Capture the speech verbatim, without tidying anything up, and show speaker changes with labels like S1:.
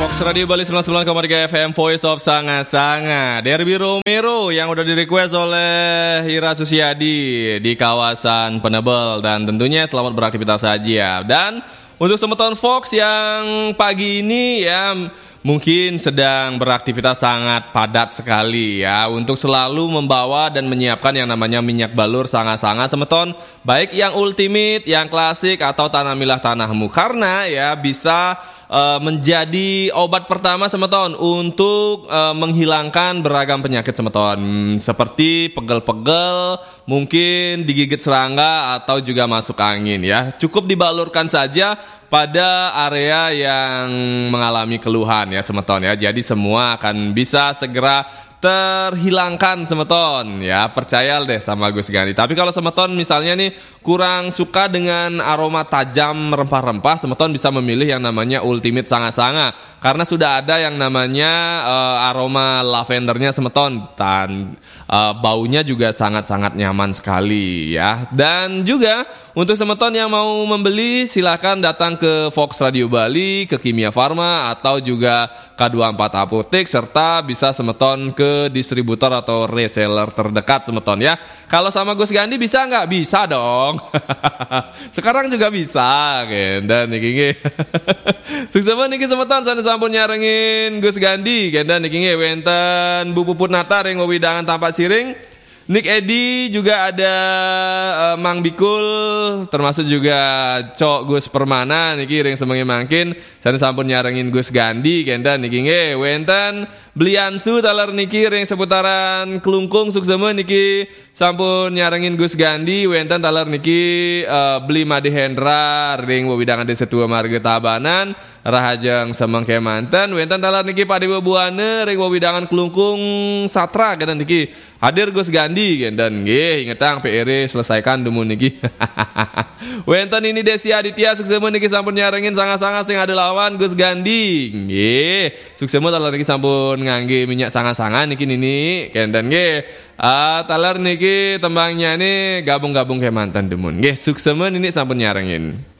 S1: Fox Radio Bali sembilan puluh sembilan koma tiga F M Voice of Sanga-Sanga. Derby Romero yang udah di-request oleh Hira Susiadi di kawasan Penebel. Dan tentunya selamat beraktivitas saja ya. Dan untuk semeton Fox yang pagi ini ya mungkin sedang beraktivitas sangat padat sekali ya untuk selalu membawa dan menyiapkan yang namanya minyak balur Sanga-Sanga semeton, baik yang ultimate, yang klasik atau tanamilah tanahmu, karena ya bisa Uh, menjadi obat pertama semeton untuk uh, menghilangkan beragam penyakit semeton seperti pegel-pegel, mungkin digigit serangga atau juga masuk angin ya. Cukup dibalurkan saja pada area yang mengalami keluhan ya semeton ya. Jadi semua akan bisa segera terhilangkan semeton ya, percaya deh sama Gus Gandhi. Tapi kalau semeton misalnya nih kurang suka dengan aroma tajam rempah-rempah, semeton bisa memilih yang namanya Ultimate Sanga-Sanga karena sudah ada yang namanya uh, aroma lavendernya semeton dan uh, baunya juga sangat-sangat nyaman sekali ya. Dan juga untuk semeton yang mau membeli silakan datang ke Fox Radio Bali, ke Kimia Farma atau juga K dua puluh empat Apotek, serta bisa semeton ke distributor atau reseller terdekat semeton ya. Kalau sama Gus Gandhi bisa nggak? Bisa dong. Sekarang juga bisa dan niki sukses niki semeton sana sampun nyarengin Gus Gandhi dan niki wenten Bu Puput Natar yang wewidangan tampak siring. Nick Edi juga ada uh, Mang Bikul, termasuk juga Cok Gus Permana niki ring semengi mangkin sana sampun nyarengin Gus Gandhi kenda niki nge wenten Bliansu taler niki ring seputaran Kelungkung suksema niki sampun nyarengin Gus Gandhi wenten taler niki uh, Beli Made Hendra ring wewidangan Desa Tua Marga Tabanan Rahajeng Semengke Manten wenten taler niki Padi Buane ring wewidangan Kelungkung Satra kenda niki hadir Gus Gandhi dan nggih ingetang P R selesaikan dumun niki. Wenten ini Desi Aditya suksema niki sampun nyarengin Sanga-Sanga sing ada lawan Gus Gandhi. Nggih, suksema taler niki sampun ngangge minyak Sanga-Sanga niki nini kendan nggih. Ah taler niki tembangnya nih gabung-gabung ke mantan dumun. Nggih, suksema nini sampun nyarengin.